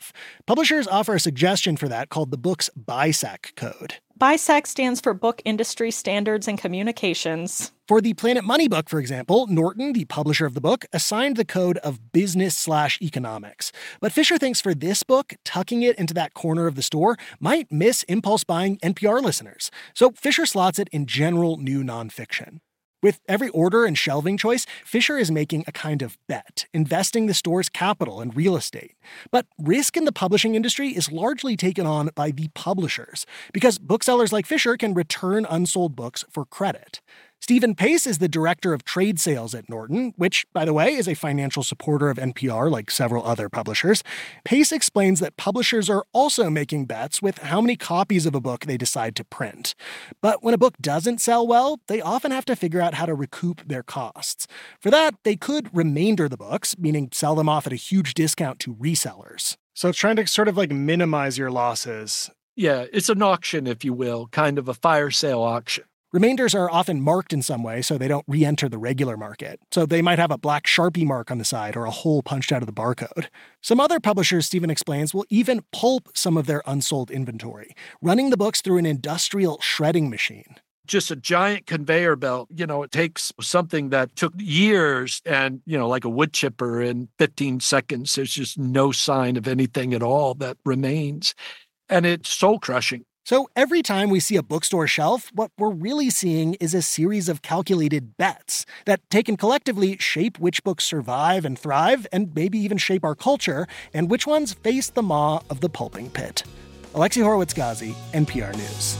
shelf. Publishers offer a suggestion for that called the book's BISAC code. BISAC stands for Book Industry Standards and Communications. For the Planet Money book, for example, Norton, the publisher of the book, assigned the code of business/economics. But Fisher thinks for this book, tucking it into that corner of the store might miss impulse buying NPR listeners. So Fisher slots it in general new nonfiction. With every order and shelving choice, Fisher is making a kind of bet, investing the store's capital in real estate. But risk in the publishing industry is largely taken on by the publishers, because booksellers like Fisher can return unsold books for credit. Stephen Pace is the director of trade sales at Norton, which, by the way, is a financial supporter of NPR like several other publishers. Pace explains that publishers are also making bets with how many copies of a book they decide to print. But when a book doesn't sell well, they often have to figure out how to recoup their costs. For that, they could remainder the books, meaning sell them off at a huge discount to resellers. So it's trying to sort of like minimize your losses. Yeah, it's an auction, if you will, kind of a fire sale auction. Remainders are often marked in some way so they don't re-enter the regular market. So they might have a black Sharpie mark on the side or a hole punched out of the barcode. Some other publishers, Stephen explains, will even pulp some of their unsold inventory, running the books through an industrial shredding machine. Just a giant conveyor belt. It takes something that took years and, like a wood chipper in 15 seconds. There's just no sign of anything at all that remains. And it's soul crushing. So every time we see a bookstore shelf, what we're really seeing is a series of calculated bets that, taken collectively, shape which books survive and thrive, and maybe even shape our culture, and which ones face the maw of the pulping pit. Alexi Horowitz-Ghazi, NPR News.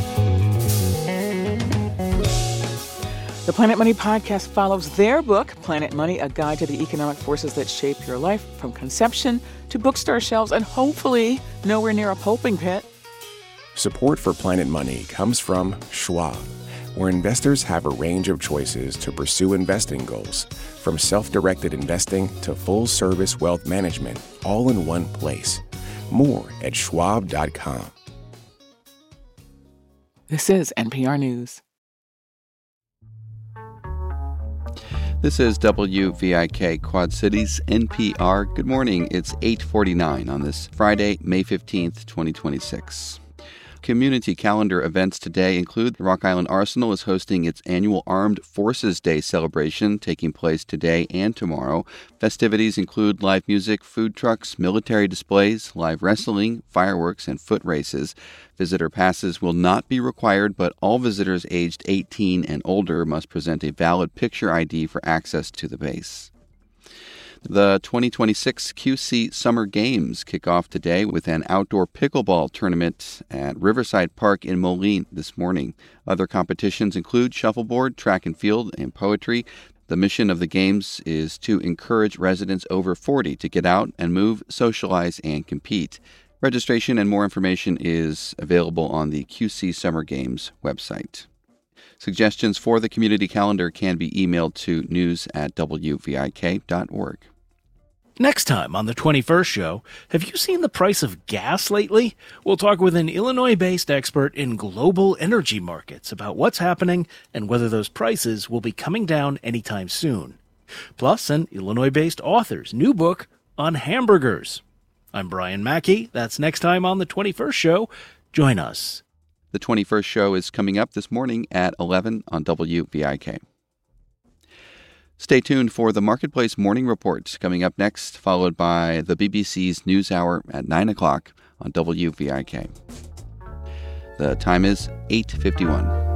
The Planet Money podcast follows their book, Planet Money, A Guide to the Economic Forces That Shape Your Life, from conception to bookstore shelves and hopefully nowhere near a pulping pit. Support for Planet Money comes from Schwab, where investors have a range of choices to pursue investing goals, from self-directed investing to full-service wealth management, all in one place. More at schwab.com. This is NPR News. This is WVIK Quad Cities NPR. Good morning. It's 8:49 on this Friday, May 15th, 2026. Community calendar events today include the Rock Island Arsenal is hosting its annual Armed Forces Day celebration taking place today and tomorrow. Festivities include live music, food trucks, military displays, live wrestling, fireworks, and foot races. Visitor passes will not be required, but all visitors aged 18 and older must present a valid picture ID for access to the base. The 2026 QC Summer Games kick off today with an outdoor pickleball tournament at Riverside Park in Moline this morning. Other competitions include shuffleboard, track and field, and poetry. The mission of the games is to encourage residents over 40 to get out and move, socialize, and compete. Registration and more information is available on the QC Summer Games website. Suggestions for the community calendar can be emailed to news@wvik.org. Next time on The 21st Show, have you seen the price of gas lately? We'll talk with an Illinois-based expert in global energy markets about what's happening and whether those prices will be coming down anytime soon. Plus, an Illinois-based author's new book on hamburgers. I'm Brian Mackey. That's next time on The 21st Show. Join us. The 21st Show is coming up this morning at 11 on WVIK. Stay tuned for the Marketplace Morning Report coming up next, followed by the BBC's NewsHour at 9 o'clock on WVIK. The time is 8:51.